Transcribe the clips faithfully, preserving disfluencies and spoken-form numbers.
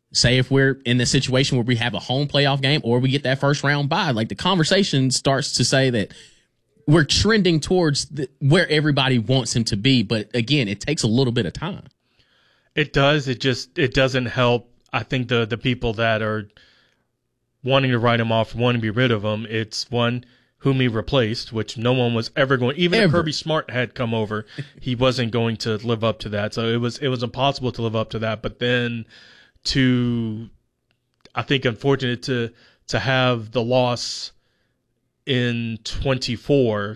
say if we're in the situation where we have a home playoff game or we get that first round bye, like the conversation starts to say that we're trending towards the, where everybody wants him to be. But again, it takes a little bit of time. It does. It just, it doesn't help. I think the, the people that are wanting to write him off, wanting to be rid of him, it's one, whom he replaced, which no one was ever going, even if Kirby Smart had come over, he wasn't going to live up to that. So it was, it was impossible to live up to that. But then to, I think, unfortunate to, to have the loss in twenty-four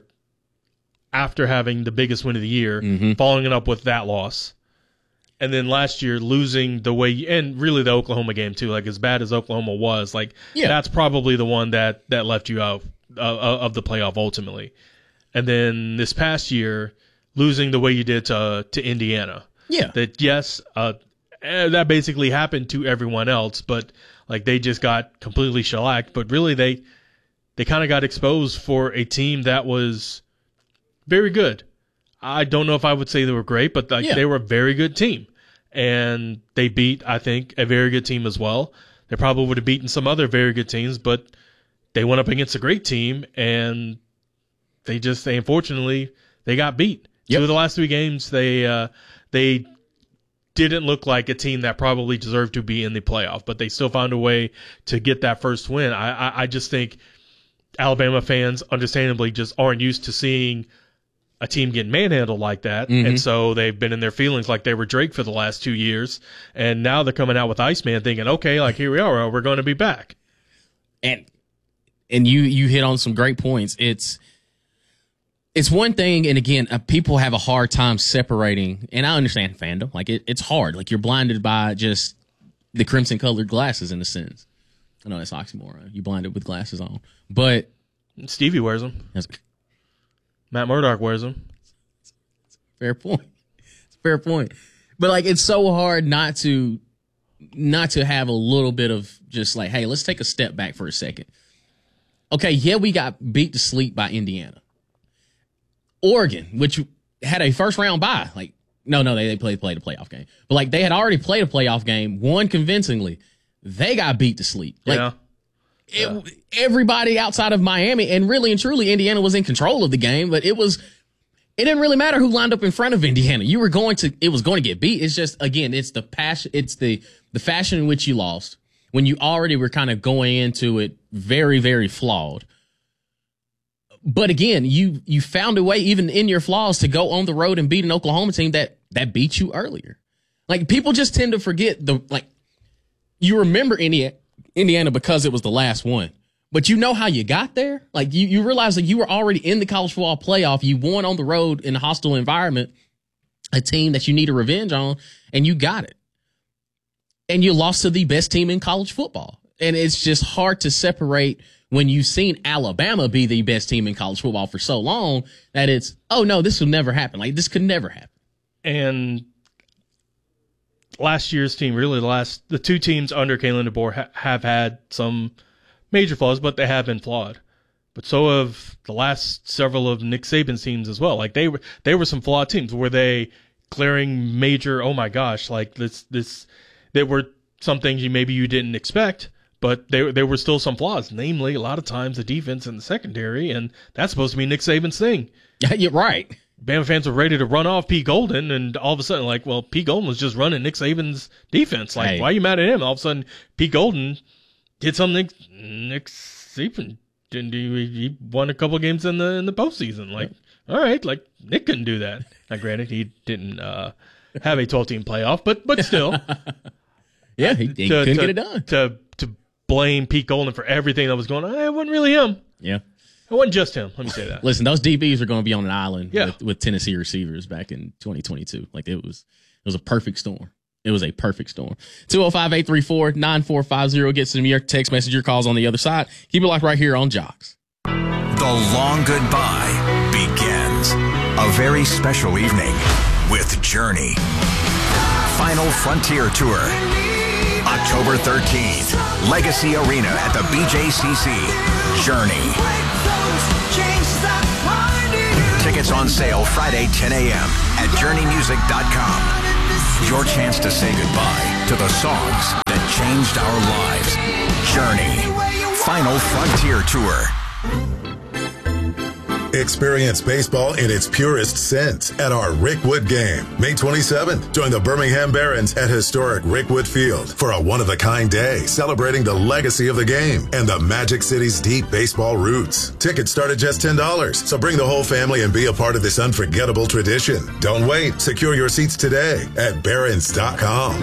after having the biggest win of the year, mm-hmm. following it up with that loss. And then last year losing the way, and really the Oklahoma game too, like as bad as Oklahoma was, like yeah. that's probably the one that, that left you out uh, of the playoff ultimately. And then this past year, losing the way you did to to Indiana. Yeah. That yes, uh, that basically happened to everyone else, but like they just got completely shellacked. But really, they they kind of got exposed for a team that was very good. I don't know if I would say they were great, but like yeah. they were a very good team. And they beat, I think, a very good team as well. They probably would have beaten some other very good teams, but they went up against a great team, and they just, they unfortunately, they got beat. Yep. Two of the last three games, they uh, they didn't look like a team that probably deserved to be in the playoff, but they still found a way to get that first win. I, I, I just think Alabama fans, understandably, just aren't used to seeing a team get manhandled like that, mm-hmm. and so they've been in their feelings like they were Drake for the last two years, and now they're coming out with Iceman thinking, okay, like here we are, we're going to be back. And and you you hit on some great points. It's it's one thing, and again, uh, people have a hard time separating, and I understand fandom, like it, it's hard, like you're blinded by just the crimson colored glasses in a sense. I know that's oxymoron. You blinded with glasses on, but Stevie wears them. Matt Murdock wears them. Fair point. It's a fair point. But like, it's so hard not to, not to have a little bit of just like, hey, let's take a step back for a second. Okay. Yeah. We got beat to sleep by Indiana. Oregon, which had a first round bye. Like, no, no, they, they played, played a playoff game, but like they had already played a playoff game, won convincingly. They got beat to sleep. Like, yeah. It, yeah. Everybody outside of Miami, and really and truly, Indiana was in control of the game, but it was, it didn't really matter who lined up in front of Indiana. You were going to, it was going to get beat. It's just, again, it's the passion, it's the, the fashion in which you lost when you already were kind of going into it very, very flawed. But again, you, you found a way, even in your flaws, to go on the road and beat an Oklahoma team that, that beat you earlier. Like, people just tend to forget the, like, you remember Indiana, Indiana because it was the last one. But you know how you got there? Like, you, you realize that you were already in the college football playoff. You won on the road in a hostile environment, a team that you need a revenge on, and you got it. And you lost to the best team in college football. And it's just hard to separate when you've seen Alabama be the best team in college football for so long that it's, oh, no, this will never happen. Like, this could never happen. And last year's team, really the last, the two teams under Kalen DeBoer ha- have had some major flaws, but they have been flawed. But so have the last several of Nick Saban's teams as well. Like they were, they were some flawed teams. Were they glaring major? Oh my gosh! Like this, this, there were some things you maybe you didn't expect, but there there were still some flaws. Namely, a lot of times the defense and the secondary, and that's supposed to be Nick Saban's thing. Yeah, you're right. Bama fans were ready to run off Pete Golden, and all of a sudden, like, well, Pete Golden was just running Nick Saban's defense. Like, hey. Why are you mad at him? All of a sudden, Pete Golden did something Nick Saban didn't do. He won a couple games in the in the postseason. Like, all right, like Nick couldn't do that. Now, granted, he didn't uh, have a twelve-team playoff, but but still, yeah, he, he to, couldn't to, get it done. To to blame Pete Golden for everything that was going on, it wasn't really him. Yeah. It wasn't just him. Let me say that. Listen, those D Bs are going to be on an island yeah. with, with Tennessee receivers back in twenty twenty-two. Like it was, it was a perfect storm. It was a perfect storm. two oh five, eight three four, nine four five zero. Get some of your text message, your calls on the other side. Keep it locked right here on Jocks. The long goodbye begins. A very special evening with Journey. Final Frontier Tour. October thirteenth. Legacy Arena at the B J C C. Journey. Tickets on sale Friday, ten a.m. at journey music dot com. Your chance to say goodbye to the songs that changed our lives. Journey, Final Frontier Tour. Experience baseball in its purest sense at our Rickwood game. May twenty-seventh, join the Birmingham Barons at historic Rickwood Field for a one-of-a-kind day celebrating the legacy of the game and the Magic City's deep baseball roots. Tickets start at just ten dollars, so bring the whole family and be a part of this unforgettable tradition. Don't wait. Secure your seats today at barons dot com.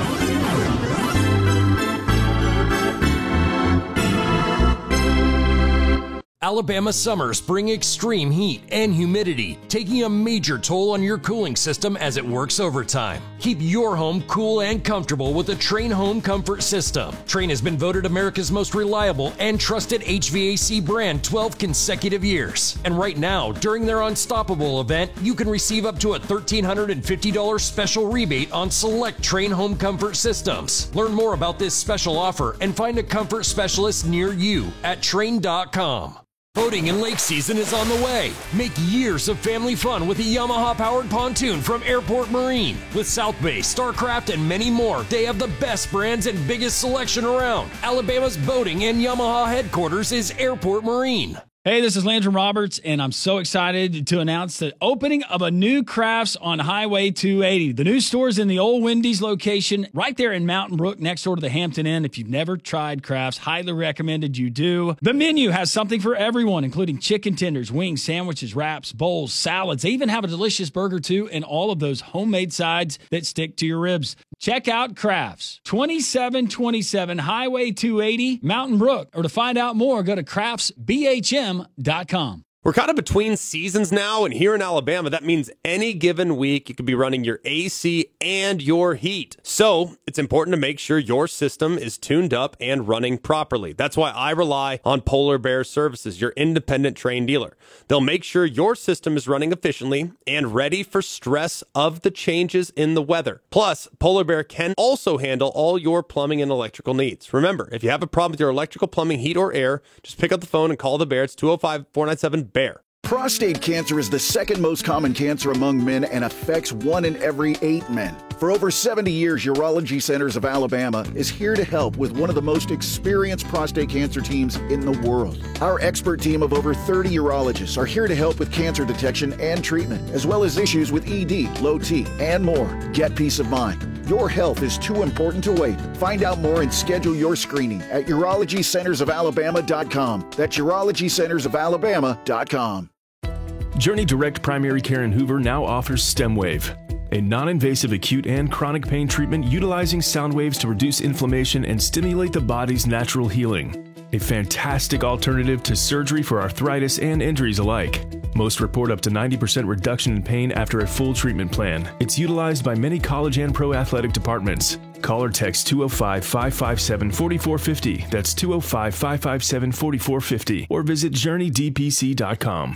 Alabama summers bring extreme heat and humidity, taking a major toll on your cooling system as it works overtime. Keep your home cool and comfortable with the Trane Home Comfort System. Trane has been voted America's most reliable and trusted H V A C brand twelve consecutive years. And right now, during their Unstoppable event, you can receive up to a one thousand three hundred fifty dollars special rebate on select Trane Home Comfort systems. Learn more about this special offer and find a comfort specialist near you at Trane dot com. Boating and lake season is on the way. Make years of family fun with a Yamaha-powered pontoon from Airport Marine. With South Bay, StarCraft, and many more, they have the best brands and biggest selection around. Alabama's boating and Yamaha headquarters is Airport Marine. Hey, this is Landrum Roberts, and I'm so excited to announce the opening of a new Crafts on Highway two eighty. The new store is in the old Wendy's location right there in Mountain Brook next door to the Hampton Inn. If you've never tried Crafts, highly recommended you do. The menu has something for everyone, including chicken tenders, wings, sandwiches, wraps, bowls, salads. They even have a delicious burger, too, and all of those homemade sides that stick to your ribs. Check out Crafts, twenty-seven twenty-seven Highway two eighty, Mountain Brook. Or to find out more, go to crafts b h m dot com. We're kind of between seasons now, and here in Alabama, that means any given week you could be running your A C and your heat. So it's important to make sure your system is tuned up and running properly. That's why I rely on Polar Bear Services, your independent Trane dealer. They'll make sure your system is running efficiently and ready for stress of the changes in the weather. Plus, Polar Bear can also handle all your plumbing and electrical needs. Remember, if you have a problem with your electrical, plumbing, heat, or air, just pick up the phone and call the Bear. It's two oh five, four nine seven, B E A R. Prostate cancer is the second most common cancer among men and affects one in every eight men. For over seventy years, Urology Centers of Alabama is here to help with one of the most experienced prostate cancer teams in the world. Our expert team of over thirty urologists are here to help with cancer detection and treatment, as well as issues with E D, low T, and more. Get peace of mind. Your health is too important to wait. Find out more and schedule your screening at urology centers of alabama dot com. That's urology centers of alabama dot com. Journey Direct Primary Care in Hoover now offers StemWave, a non-invasive acute and chronic pain treatment utilizing sound waves to reduce inflammation and stimulate the body's natural healing. A fantastic alternative to surgery for arthritis and injuries alike. Most report up to ninety percent reduction in pain after a full treatment plan. It's utilized by many college and pro athletic departments. Call or text two oh five, five five seven, four four five oh. That's two oh five, five five seven, four four five oh. Or visit journey d p c dot com.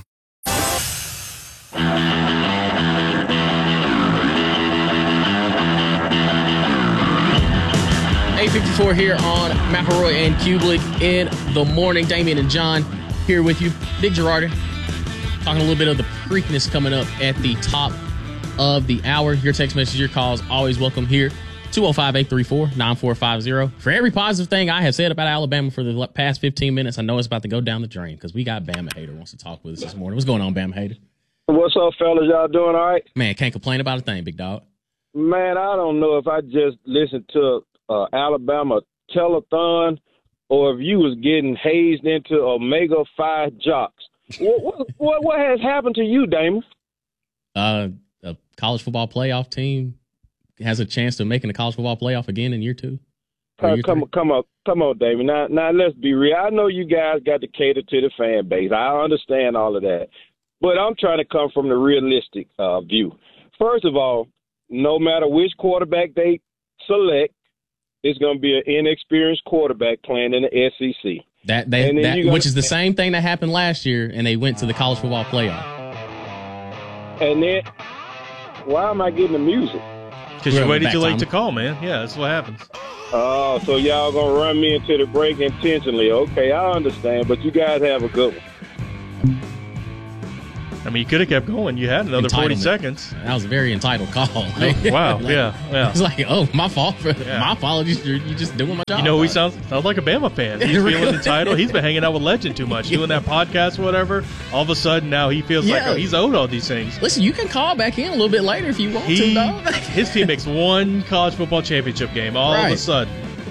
eight fifty-four here on McElroy and Kublik in the morning. Damian and John here with you. Big Girardi talking a little bit of the Preakness coming up at the top of the hour. Your text message, your calls, always welcome here. two oh five, eight three four, nine four five oh. For every positive thing I have said about Alabama for the past fifteen minutes, I know it's about to go down the drain because we got Bama Hater wants to talk with us this morning. What's going on, Bama Hater? What's up, fellas? Y'all doing all right? Man, can't complain about a thing, big dog. Man, I don't know if I just listened to uh, Alabama telethon or if you was getting hazed into Omega five jocks. what, what, what has happened to you, Damon? Uh, a college football playoff team has a chance of making the college football playoff again in year two. Uh, come, on, come on, come on, Damon. Now, now let's be real. I know you guys got to cater to the fan base. I understand all of that. But I'm trying to come from the realistic uh, view. First of all, no matter which quarterback they select, it's going to be an inexperienced quarterback playing in the S E C. That, they, that gonna, which is the same thing that happened last year, and they went to the college football playoff. And then, why am I getting the music? Because you waited too late to call, man. Yeah, that's what happens. Oh, so y'all going to run me into the break intentionally. Okay, I understand, but you guys have a good one. I mean, you could have kept going. You had another forty seconds. That was a very entitled call. Wow, like, yeah, yeah. It's like, oh, my fault. Yeah. My apologies. You're, you're just doing my job. You know, he sounds sounds like a Bama fan. He's feeling entitled. He's been hanging out with Legend too much, doing that podcast, or whatever. All of a sudden, now he feels Yeah. like oh, he's owed all these things. Listen, you can call back in a little bit later if you want He, to, dog. his team makes one college football championship game. All Right. of a sudden,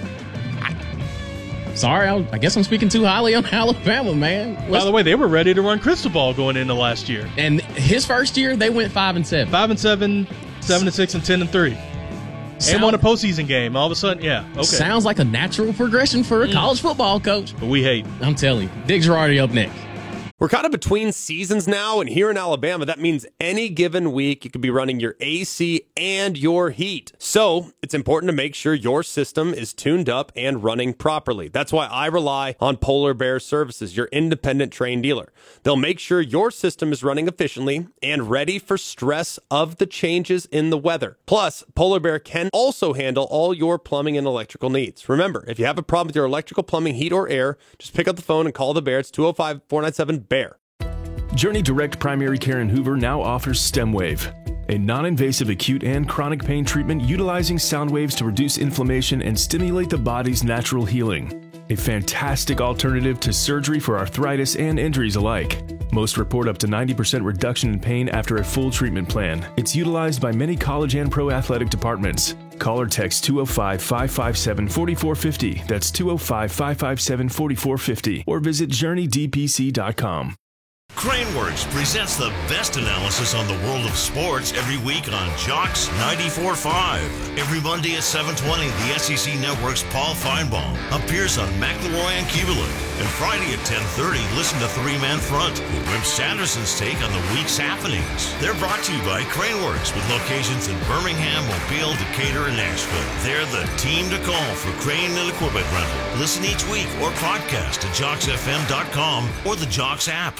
Sorry, I, I guess I'm speaking too highly on Alabama, man. by Listen, the way, they were ready to run crystal ball going into last year. and his first year, they went five and seven. Five and seven, seven and six, and ten and three. Sound- and won a postseason game. All of a sudden, yeah, okay. Sounds like a natural progression for a college football coach. But we hate. I'm telling you. Dick Girardi up next. We're kind of between seasons now, and here in Alabama, that means any given week you could be running your A C and your heat. So it's important to make sure your system is tuned up and running properly. That's why I rely on Polar Bear Services, your independent Trane dealer. They'll make sure your system is running efficiently and ready for stress of the changes in the weather. Plus, Polar Bear can also handle all your plumbing and electrical needs. Remember, if you have a problem with your electrical, plumbing, heat, or air, just pick up the phone and call the Bear. It's two oh five, four nine seven, B E A R. Journey Direct Primary Care in Hoover now offers StemWave, a non-invasive acute and chronic pain treatment utilizing sound waves to reduce inflammation and stimulate the body's natural healing. A fantastic alternative to surgery for arthritis and injuries alike. Most report up to ninety percent reduction in pain after a full treatment plan. It's utilized by many college and pro athletic departments. Call or text two oh five, five five seven, four four five oh. That's two oh five, five five seven, four four five oh. Or visit journey d p c dot com. Craneworks presents the best analysis on the world of sports every week on Jocks ninety-four point five. Every Monday at seven twenty, the S E C Network's Paul Feinbaum appears on McElroy and Kubelik. And Friday at ten thirty, listen to Three Man Front with Wim Sanderson's take on the week's happenings. They're brought to you by Craneworks with locations in Birmingham, Mobile, Decatur, and Nashville. They're the team to call for crane and equipment rental. Listen each week or podcast at jocks f m dot com or the Jocks app.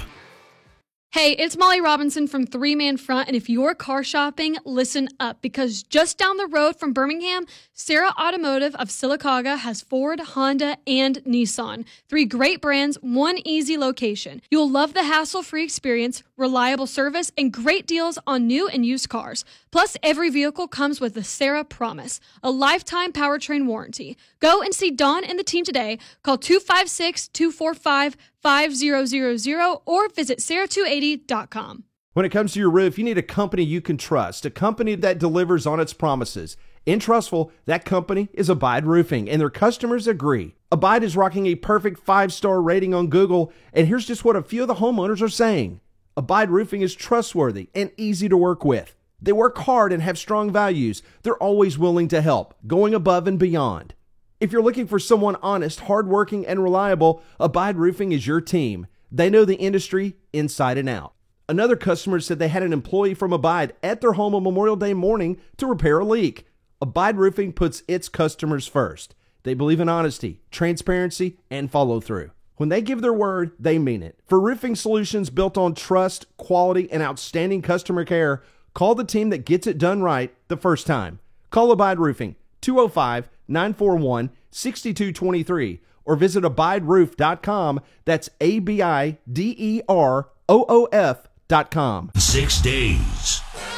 Hey, it's Molly Robinson from Three Man Front, and if you're car shopping, listen up, because just down the road from Birmingham, Sarah Automotive of Sylacauga has Ford, Honda, and Nissan. Three great brands, one easy location. You'll love the hassle-free experience, reliable service, and great deals on new and used cars. Plus, every vehicle comes with the Sarah Promise, a lifetime powertrain warranty. Go and see Dawn and the team today. Call two five six, two four five, five zero zero zero or visit sarah two eighty dot com. When it comes to your roof, you need a company you can trust, a company that delivers on its promises. In Trustful, that company is Abide Roofing, and their customers agree. Abide is rocking a perfect five-star rating on Google, and here's just what a few of the homeowners are saying. Abide Roofing is trustworthy and easy to work with. They work hard and have strong values. They're always willing to help, going above and beyond. If you're looking for someone honest, hardworking, and reliable, Abide Roofing is your team. They know the industry inside and out. Another customer said they had an employee from Abide at their home on Memorial Day morning to repair a leak. Abide Roofing puts its customers first. They believe in honesty, transparency, and follow through. When they give their word, they mean it. For roofing solutions built on trust, quality, and outstanding customer care, call the team that gets it done right the first time. Call Abide Roofing, two oh five, nine four one, six two two three, or visit abide roof dot com. That's A B I D E R O O F dot com. Six days.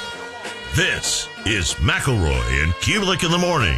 This is McElroy and Kubelik in the morning.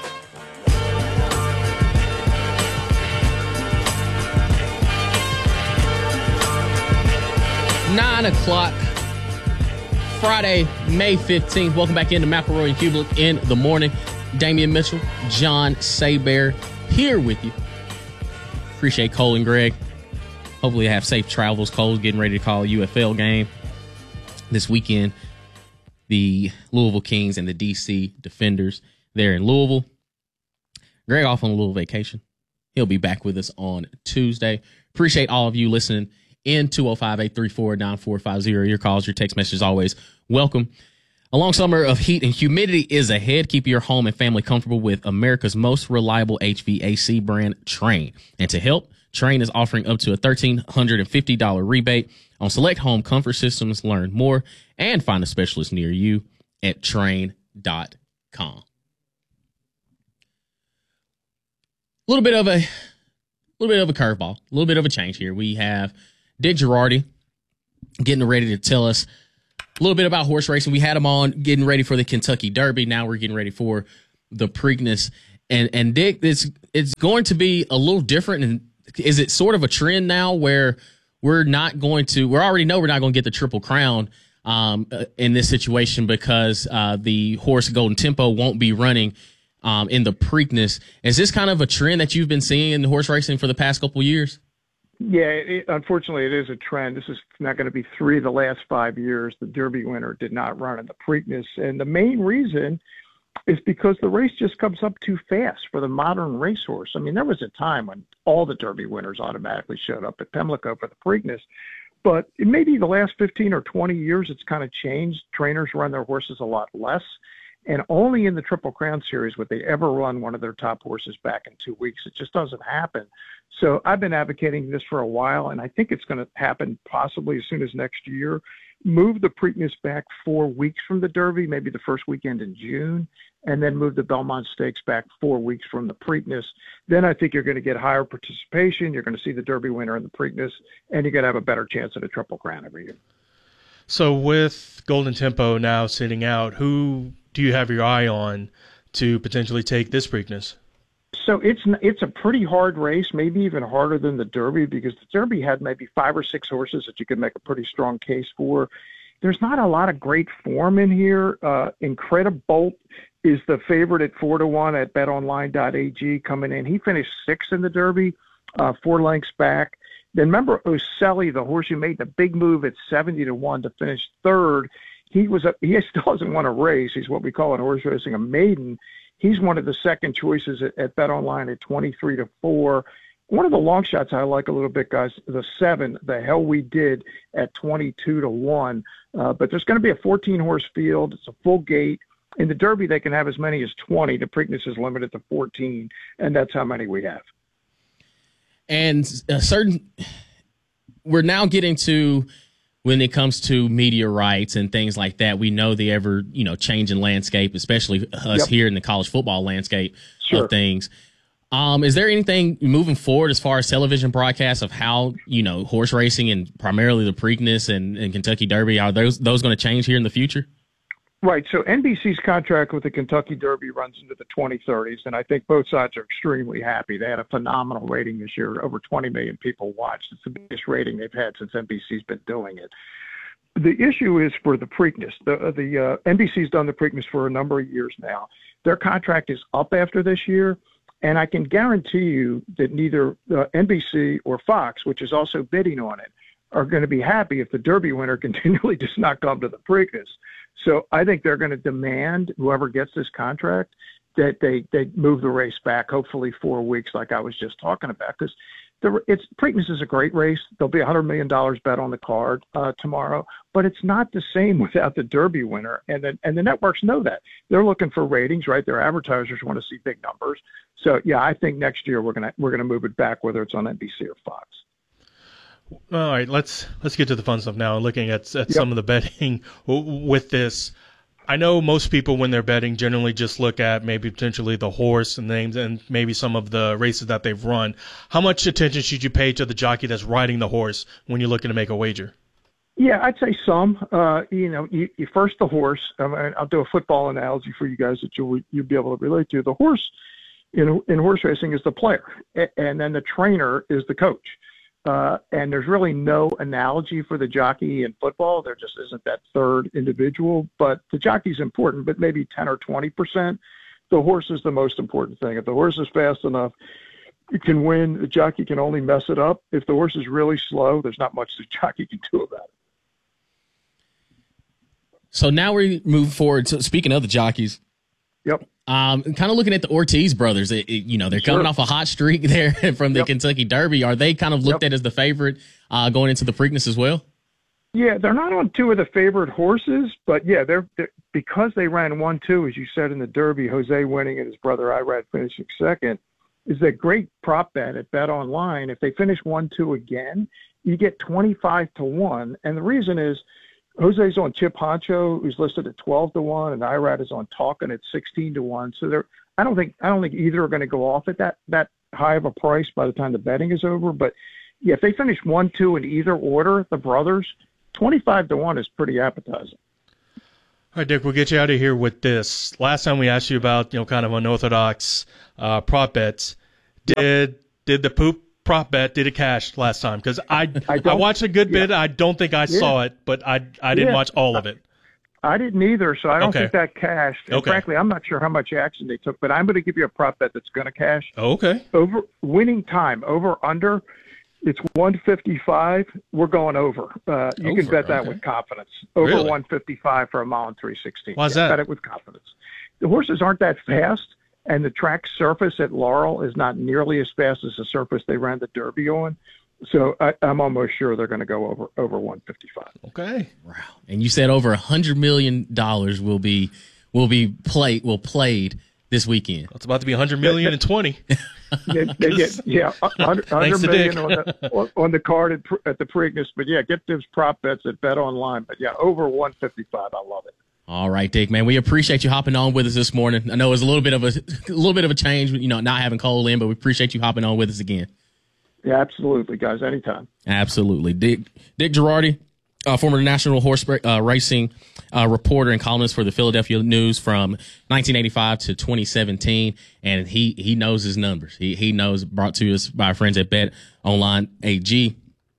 Nine o'clock, Friday, May fifteenth. Welcome back into McElroy and Kubelik in the morning. Damian Mitchell, John Saybear here with you. Appreciate Cole and Greg. Hopefully you have safe travels. Cole's getting ready to call a U F L game this weekend. The Louisville Kings and the D C Defenders there in Louisville. Greg off on a little vacation. He'll be back with us on Tuesday. Appreciate all of you listening in two oh five, eight three four, nine four five oh. Your calls, your text messages, always welcome. A long summer of heat and humidity is ahead. Keep your home and family comfortable with America's most reliable H V A C brand, Trane. And to help, Trane is offering up to a one thousand three hundred fifty dollars rebate on select home comfort systems. Learn more and find a specialist near you at Trane dot com. A little bit of a, little bit of a curveball, a little bit of a change here. We have Dick Girardi getting ready to tell us a little bit about horse racing. We had him on getting ready for the Kentucky Derby. Now we're getting ready for the Preakness. And and Dick, it's it's going to be a little different. And is it sort of a trend now where we're not going to, we already know we're not going to get the Triple Crown um, in this situation because uh, the horse Golden Tempo won't be running um, in the Preakness. Is this kind of a trend that you've been seeing in horse racing for the past couple of years? Yeah, it, unfortunately, it is a trend. This is not going to be three of the last five years. The Derby winner did not run in the Preakness. And the main reason is because the race just comes up too fast for the modern racehorse. I mean, there was a time when all the Derby winners automatically showed up at Pimlico for the Preakness. But maybe the last fifteen or twenty years, it's kind of changed. Trainers run their horses a lot less. And only in the Triple Crown Series would they ever run one of their top horses back in two weeks. It just doesn't happen. So I've been advocating this for a while, and I think it's going to happen possibly as soon as next year. Move the Preakness back four weeks from the Derby, maybe the first weekend in June, and then move the Belmont Stakes back four weeks from the Preakness. Then I think you're going to get higher participation. You're going to see the Derby winner in the Preakness, and you're going to have a better chance at a Triple Crown every year. So with Golden Tempo now sitting out, who do you have your eye on to potentially take this Preakness? So it's it's a pretty hard race, maybe even harder than the Derby, because the Derby had maybe five or six horses that you could make a pretty strong case for. There's not a lot of great form in here. Uh, Incredibolt is the favorite at four to one at bet online dot a g coming in. He finished sixth in the Derby, uh, four lengths back. Then remember Oselli, the horse who made the big move at seventy to one to finish third. He was a, he still hasn't won a race. He's what we call in horse racing a maiden. He's one of the second choices at, at BetOnline at twenty-three to four. One of the long shots I like a little bit, guys, the seven, the Hell We Did at twenty-two to one. Uh, but there's going to be a fourteen horse field. It's a full gate. In the Derby, they can have as many as twenty. The Preakness is limited to fourteen, and that's how many we have. And a certain, we're now getting to, when it comes to media rights and things like that, we know the ever, you know, changing landscape, especially us yep. here in the college football landscape sure. of things. Um, is there anything moving forward as far as television broadcasts of how, you know, horse racing and primarily the Preakness and, and Kentucky Derby, are those those going to change here in the future? Right. So N B C's contract with the Kentucky Derby runs into the twenty thirties, and I think both sides are extremely happy. They had a phenomenal rating this year. Over twenty million people watched. It's the biggest rating they've had since N B C's been doing it. The issue is for the Preakness. The, the uh, N B C's done the Preakness for a number of years now. Their contract is up after this year, and I can guarantee you that neither uh, N B C or Fox, which is also bidding on it, are going to be happy if the Derby winner continually does not come to the Preakness. So I think they're going to demand, whoever gets this contract, that they, they move the race back, hopefully four weeks like I was just talking about. Because the it's Preakness is a great race. There'll be one hundred million dollars bet on the card uh, tomorrow. But it's not the same without the Derby winner. And the, and the networks know that. They're looking for ratings, right? Their advertisers want to see big numbers. So, yeah, I think next year we're going to we're gonna move it back, whether it's on N B C or Fox. All right, let's let's get to the fun stuff now. Looking at, at yep. some of the betting with this, I know most people when they're betting generally just look at maybe potentially the horse and names and maybe some of the races that they've run. How much attention should you pay to the jockey that's riding the horse when you're looking to make a wager? Yeah, I'd say some. Uh, you know, you, you first the horse. I mean, I'll do a football analogy for you guys that you'll you'll be able to relate to. The horse in in horse racing is the player, and then the trainer is the coach. Uh, and there's really no analogy for the jockey in football. There just isn't that third individual. But the jockey's important, but maybe ten or twenty percent. The horse is the most important thing. If the horse is fast enough, it can win. The jockey can only mess it up. If the horse is really slow, there's not much the jockey can do about it. So now we move forward. So speaking of the jockeys, yep. Um, kind of looking at the Ortiz brothers, it, it, you know, they're sure. coming off a hot streak there from the yep. Kentucky Derby. Are they kind of looked yep. at as the favorite uh, going into the Preakness as well? Yeah, they're not on two of the favorite horses, but yeah, they're, they're because they ran one, two, as you said in the Derby, Jose winning and his brother Irad finishing second, is a great prop bet at BetOnline. If they finish one, two again, you get twenty-five to one, and the reason is Jose's on Chip Honcho, who's listed at twelve to one, and Irad is on Talkin at sixteen to one. So they're, I don't think, I don't think either are going to go off at that, that high of a price by the time the betting is over. But yeah, if they finish one, two in either order, the brothers, twenty-five to one is pretty appetizing. All right, Dick, we'll get you out of here with this. Last time we asked you about, you know, kind of unorthodox uh, prop bets. Did did the poop prop bet, did it cash last time? Because I, I, I watched a good bit. Yeah. I don't think I yeah. saw it, but I I didn't yeah. watch all of it. I didn't either, so I don't okay. think that cashed. And okay. frankly, I'm not sure how much action they took, but I'm going to give you a prop bet that's going to cash. Oh, okay. Over winning time, over under, it's one fifty-five. We're going over. Uh, you over, can bet that okay. with confidence. Over really? one fifty-five for a mile and three sixteen. Why's yeah, that? Bet it with confidence. The horses aren't that fast, and the track surface at Laurel is not nearly as fast as the surface they ran the Derby on. So I, I'm almost sure they're going to go over over one fifty-five. Okay. Wow. And you said over one hundred million dollars will be will be played will played this weekend. It's about to be one hundred million dollars and twenty. they, they get, yeah, one hundred, one hundred million on the, on the card at, at the Preakness. But, yeah, get those prop bets at Bet Online. But, yeah, over one fifty-five. I love it. All right, Dick, man. We appreciate you hopping on with us this morning. I know it was a little bit of a, a little bit of a change, you know, not having Cole in, but we appreciate you hopping on with us again. Yeah, absolutely, guys. Anytime. Absolutely. Dick Dick Jerardi, uh, former national horse uh, racing uh, reporter and columnist for the Philadelphia News from nineteen eighty-five to twenty seventeen, and he he knows his numbers. He he knows, brought to us by our friends at Bet Online A G.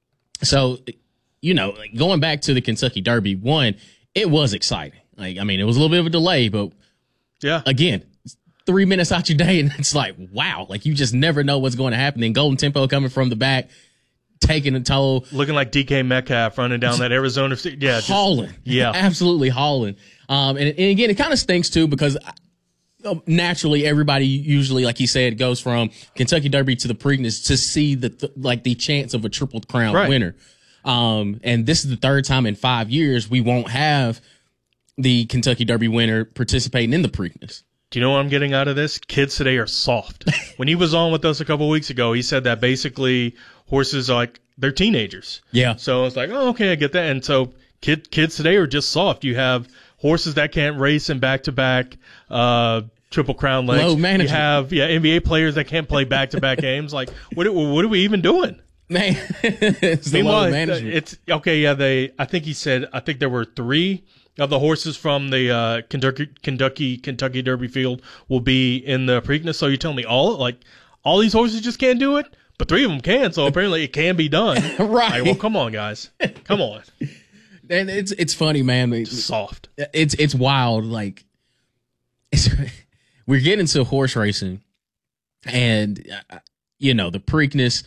So, you know, going back to the Kentucky Derby, one, it was exciting. Like, I mean, it was a little bit of a delay, but yeah, again, three minutes out your day, and it's like, wow, like you just never know what's going to happen. Then Golden Tempo coming from the back, taking a toll. Looking like D K Metcalf running down that Arizona. Yeah. Just, hauling. Yeah. Absolutely hauling. Um, and, and again, it kind of stinks too, because naturally everybody usually, like he said, goes from Kentucky Derby to the Preakness to see the, th- like the chance of a Triple Crown right. winner. Um, and this is the third time in five years we won't have the Kentucky Derby winner participating in the Preakness. Do you know what I'm getting out of this? Kids today are soft. When he was on with us a couple weeks ago, he said that basically horses are like, they're teenagers. Yeah. So it's like, oh, okay, I get that. And so kid, kids today are just soft. You have horses that can't race in back-to-back uh, Triple Crown legs. Low management. You have yeah N B A players that can't play back-to-back games. Like, what, what are we even doing? Man, it's the Meanwhile, low management. It's okay. Yeah, they. I think he said. I think there were three of the horses from the uh, Kentucky, Kentucky, Kentucky Derby field will be in the Preakness. So you're telling me all like all these horses just can't do it, but three of them can. So apparently it can be done. Right. Like, well, come on, guys, come on. And it's it's funny, man. It's soft. It's it's wild. Like it's, we're getting to horse racing, and uh, you know the Preakness.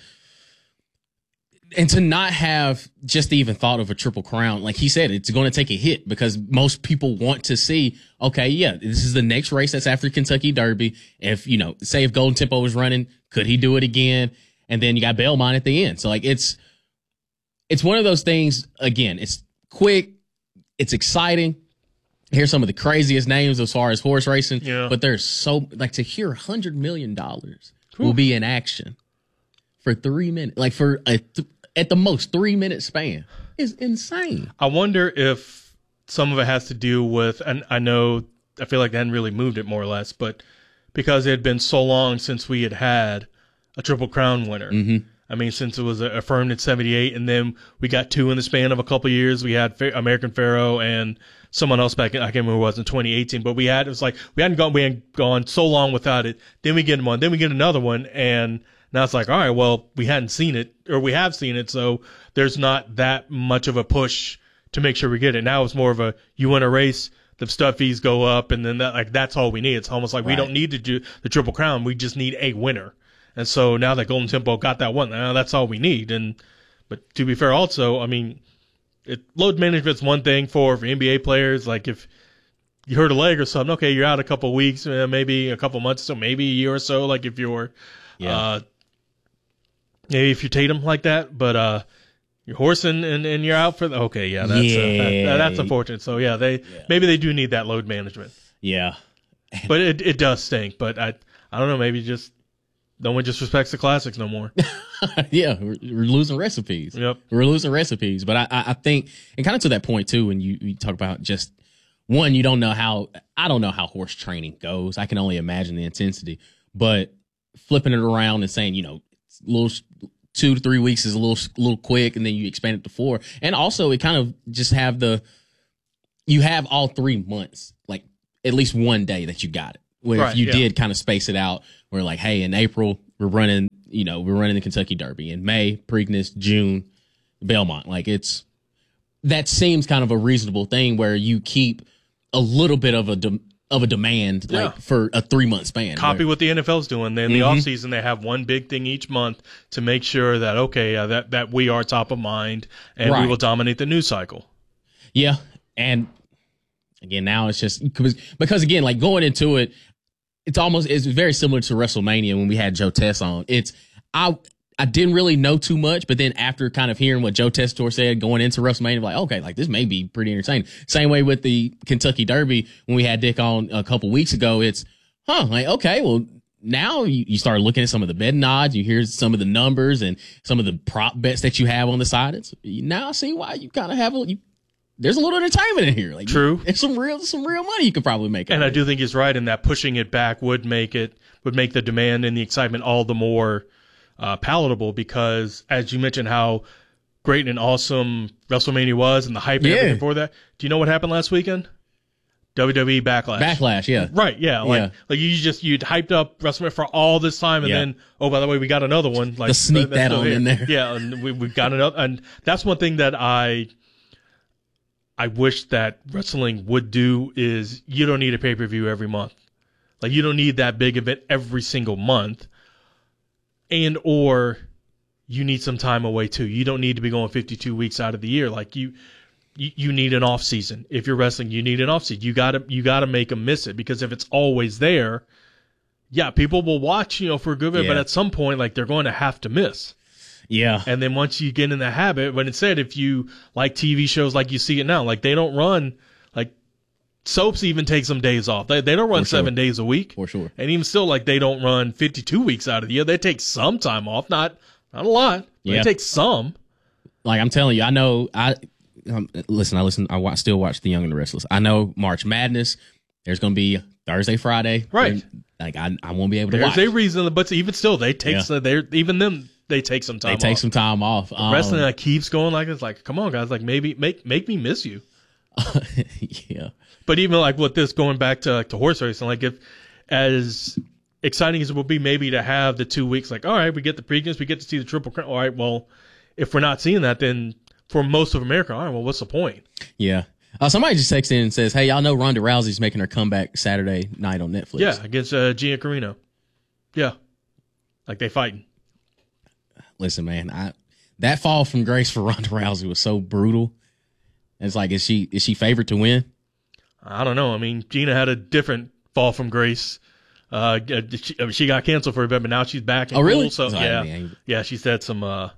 And to not have just even thought of a Triple Crown, like he said, it's going to take a hit because most people want to see, okay, yeah, this is the next race that's after Kentucky Derby. If, you know, say if Golden Tempo was running, could he do it again? And then you got Belmont at the end. So, like, it's, it's one of those things, again, it's quick, it's exciting. Here's some of the craziest names as far as horse racing, yeah. but there's so, like, to hear one hundred million dollars will be in action for three minutes, like for a, th- at the most three minute span is insane. I wonder if some of it has to do with, and I know, I feel like they hadn't really moved it more or less, but because it had been so long since we had had a Triple Crown winner. Mm-hmm. I mean, since it was affirmed in seventy-eight, and then we got two in the span of a couple of years. We had American Pharoah and someone else back in, I can't remember who it was, in twenty eighteen, but we had, it was like, we hadn't gone, we hadn't gone so long without it. Then we get one, then we get another one, and now it's like, all right, well, we hadn't seen it, or we have seen it, so there's not that much of a push to make sure we get it. Now it's more of a, you win a race, the stuff fees go up, and then that, like that's all we need. It's almost like right. we don't need to do the Triple Crown, we just need a winner. And so now that Golden Tempo got that one, now that's all we need. And but to be fair, also, I mean, it, load management's one thing for, for N B A players. Like if you hurt a leg or something, okay, you're out a couple of weeks, uh, maybe a couple of months, so maybe a year or so. Like if you're, yeah. uh, maybe if you Tatum like that, but uh, you're horsing and, and you're out for the okay, yeah, that's yeah. Uh, that, that's unfortunate. So yeah, they yeah. maybe they do need that load management. Yeah, but it it does stink. But I I don't know, maybe just. No one just respects the classics no more. yeah, we're, we're losing recipes. Yep. We're losing recipes. But I, I, I think, and kind of to that point too, when you, you talk about just, one, you don't know how, I don't know how horse training goes. I can only imagine the intensity. But flipping it around and saying, you know, little two to three weeks is a little, a little quick, and then you expand it to four. And also, it kind of just have the, you have all three months, like at least one day that you got it. Where Right, if you yeah. did kind of space it out, we're like, hey, in April, we're running, you know, we're running the Kentucky Derby. In May, Preakness, June, Belmont. Like it's, that seems kind of a reasonable thing where you keep a little bit of a, de- of a demand like Yeah. for a three month span. Copy where- what the N F L's doing. In the Mhm. off season, they have one big thing each month to make sure that okay, uh, that that we are top of mind and we Right. will dominate the news cycle. Yeah. And again, now it's just because, because again, like going into it, it's almost, it's very similar to WrestleMania when we had Joe Tess on. It's, I, I didn't really know too much, but then after kind of hearing what Joe Tessitore said going into WrestleMania, I'm like, okay, like this may be pretty entertaining. Same way with the Kentucky Derby when we had Dick on a couple weeks ago. It's, huh, like, okay, well, now you, you start looking at some of the betting odds, you hear some of the numbers and some of the prop bets that you have on the side. It's now I see why you kind of have a, you, there's a little entertainment in here. Like True. There's some real, some real money you could probably make. And out I of do think he's right in that pushing it back would make it would make the demand and the excitement all the more uh, palatable because, as you mentioned, how great and awesome WrestleMania was and the hype and Yeah. everything for that. Do you know what happened last weekend? W W E Backlash. Backlash, yeah. Right, yeah. Like, Yeah. like you just you'd hyped up WrestleMania for all this time, and Yeah. then oh, by the way, we got another one. Like To sneak that's that still on here. in there. Yeah, and we we've got another, and that's one thing that I I wish that wrestling would do is you don't need a pay per view every month. Like you don't need that big event every single month, and or you need some time away too. You don't need to be going fifty-two weeks out of the year. Like you. You, you need an off season. If you're wrestling, you need an off season. You gotta you gotta make them miss it because if it's always there, yeah, people will watch, you know, for a good bit, Yeah. but at some point, like they're going to have to miss. Yeah. And then once you get in the habit, but instead, if you like T V shows like you see it now, like they don't run like soaps even take some days off. They they don't run For sure. seven days a week. For sure. And even still, like they don't run fifty-two weeks out of the year. They take some time off, not not a lot. But Yeah. They take some. Like I'm telling you, I know. I um, listen. I listen. I watch, still watch The Young and the Restless. I know March Madness. There's going to be Thursday, Friday. Right. And, like I, I won't be able to There's watch. a reason, but even still, they take Yeah. some, they're even them. They take some time. They take off. some time off. Um, Wrestling that keeps going like this. Like, come on, guys. Like, maybe make make me miss you. yeah. But even like with this going back to like to horse racing, like if as exciting as it would be, maybe to have the two weeks. Like, all right, we get the Preakness, we get to see the Triple Crown. All right, well, if we're not seeing that, then for most of America, all right, well, what's the point? Yeah. Uh, somebody just texted in and says, "Hey, y'all know Ronda Rousey's making her comeback Saturday night on Netflix." Yeah, against uh, Gina Carino. Yeah, like they fighting. Listen, man, I that fall from grace for Ronda Rousey was so brutal. It's like, is she is she favored to win? I don't know. I mean, Gina had a different fall from grace. Uh, she, she got canceled for a bit, but now she's back. In Oh, really? Cool, so Sorry, yeah, man. yeah, she said some. Uh,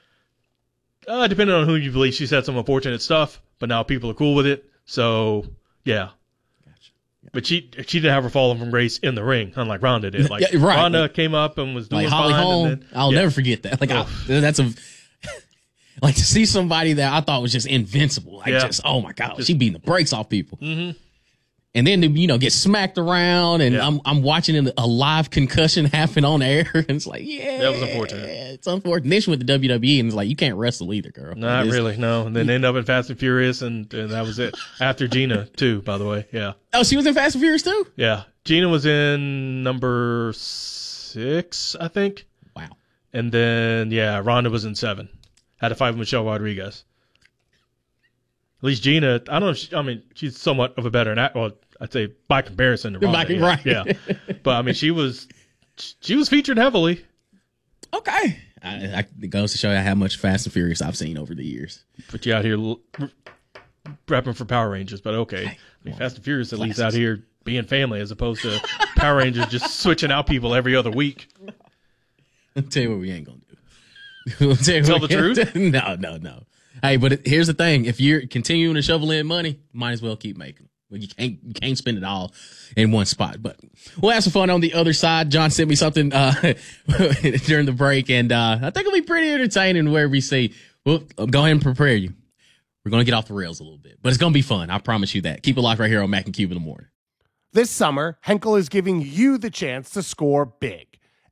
uh, depending on who you believe, she said some unfortunate stuff, but now people are cool with it. So yeah. But she she didn't have her falling from grace in the ring, unlike Ronda did. Like Yeah, right. Ronda came up and was doing Like Holly fine. Holm, and then, I'll yeah. never forget that. Like I, that's a like to see somebody that I thought was just invincible. Like Yeah. just oh my god, she beating the brakes off people. Mhm. And then to, you know, get smacked around, and Yeah. I'm I'm watching a live concussion happen on air, and it's like, yeah, That was unfortunate. it's unfortunate. Then she went to W W E, and it's like, you can't wrestle either, girl. Not It's- really, no. And then they end up in Fast and Furious, and, and that was it. After Gina, too, by the way. Yeah. Oh, she was in Fast and Furious too. Yeah. Gina was in number six, I think. Wow. And then, yeah, Ronda was in seven. Had a fight with Michelle Rodriguez. At least Gina, I don't know, if she, I mean, she's somewhat of a better act. Well, I'd say by comparison to Ronda. By- yeah, right. Yeah. But, I mean, she was, she was featured heavily. Okay. I, I, it goes to show you how much Fast and Furious I've seen over the years. Put you out here l- repping for Power Rangers, but okay. I mean, Fast and Furious at least out here being family as opposed to Power Rangers just switching out people every other week. I'll tell you what we ain't gonna do. I'll tell you Tell what the we- truth? No, no, no. Hey, but it, here's the thing: if you're continuing to shovel in money, might as well keep making them. Well, you can't you can't spend it all in one spot. But we'll have some fun on the other side. John sent me something uh, during the break, and uh, I think it'll be pretty entertaining where we see. Well, go ahead and prepare you. We're gonna get off the rails a little bit, but it's gonna be fun. I promise you that. Keep it locked right here on Mac and Cube in the morning. This summer, Henkel is giving you the chance to score big.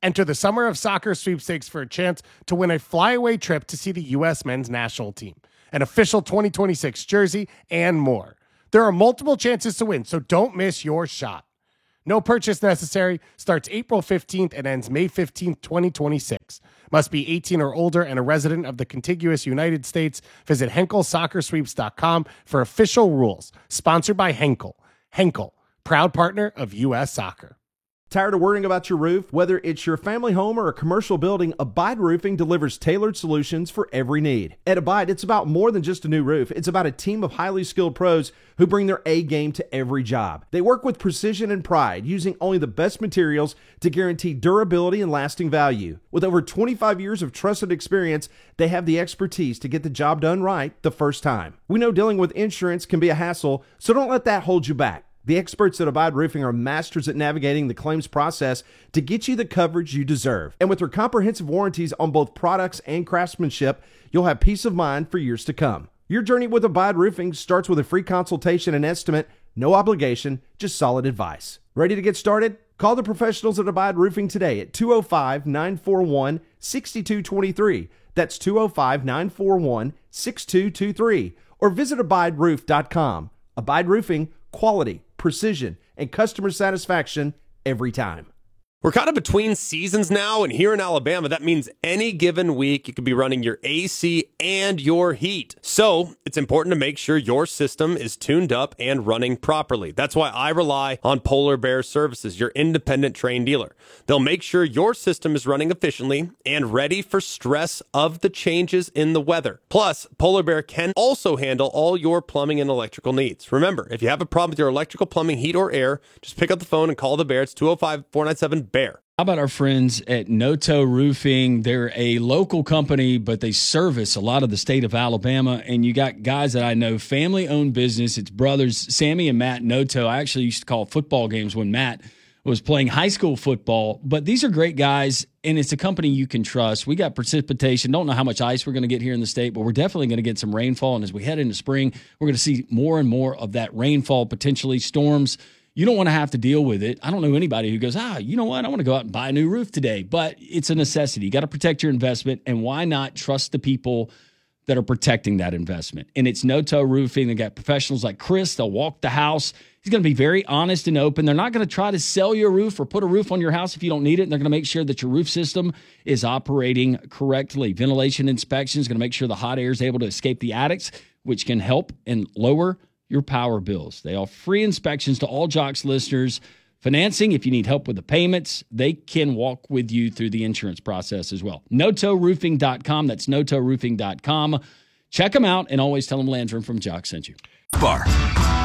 Enter the Summer of Soccer sweepstakes for a chance to win a flyaway trip to see the U S men's national team, an official twenty twenty-six jersey, and more. There are multiple chances to win, so don't miss your shot. No purchase necessary. Starts April fifteenth and ends May fifteenth, twenty twenty-six. Must be eighteen or older and a resident of the contiguous United States. Visit Henkel Soccer Sweeps dot com for official rules. Sponsored by Henkel. Henkel, proud partner of U S Soccer. Tired of worrying about your roof? Whether it's your family home or a commercial building, Abide Roofing delivers tailored solutions for every need. At Abide, it's about more than just a new roof. It's about a team of highly skilled pros who bring their A game to every job. They work with precision and pride, using only the best materials to guarantee durability and lasting value. With over twenty-five years of trusted experience, they have the expertise to get the job done right the first time. We know dealing with insurance can be a hassle, so don't let that hold you back. The experts at Abide Roofing are masters at navigating the claims process to get you the coverage you deserve. And with their comprehensive warranties on both products and craftsmanship, you'll have peace of mind for years to come. Your journey with Abide Roofing starts with a free consultation and estimate, no obligation, just solid advice. Ready to get started? Call the professionals at Abide Roofing today at two oh five, nine four one, six two two three. That's two oh five, nine four one, six two two three. Or visit abide roof dot com. Abide Roofing, quality, precision, and customer satisfaction every time. We're kind of between seasons now, and here in Alabama, that means any given week you could be running your A C and your heat. So it's important to make sure your system is tuned up and running properly. That's why I rely on Polar Bear Services, your independent Trane dealer. They'll make sure your system is running efficiently and ready for stress of the changes in the weather. Plus, Polar Bear can also handle all your plumbing and electrical needs. Remember, if you have a problem with your electrical, plumbing, heat, or air, just pick up the phone and call the Bear. It's two oh five, four nine seven, B E A R. How about our friends at Noto Roofing? They're a local company, but they service a lot of the state of Alabama. And you got guys that I know, family-owned business. It's brothers, Sammy and Matt Noto. I actually used to call football games when Matt was playing high school football. But these are great guys, and it's a company you can trust. We got precipitation. Don't know how much ice we're going to get here in the state, but we're definitely going to get some rainfall. And as we head into spring, we're going to see more and more of that rainfall, potentially storms. You don't want to have to deal with it. I don't know anybody who goes, ah, you know what? I want to go out and buy a new roof today. But it's a necessity. You got to protect your investment. And why not trust the people that are protecting that investment? And it's Noto Roofing. They got professionals like Chris. They'll walk the house. He's going to be very honest and open. They're not going to try to sell you a roof or put a roof on your house if you don't need it. And they're going to make sure that your roof system is operating correctly. Ventilation inspection is going to make sure the hot air is able to escape the attics, which can help and lower your power bills. They offer free inspections to all Jocks listeners. Financing, if you need help with the payments, they can walk with you through the insurance process as well. Noto Roofing dot com. That's Noto Roofing dot com. Check them out and always tell them Landrum from Jocks sent you. Bar.